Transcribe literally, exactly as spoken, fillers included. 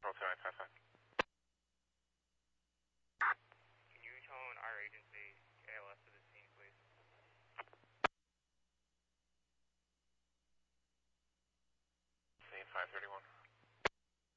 Control two nine five five. Can you tone our agency A L S to the scene, please? Scene five thirty-one.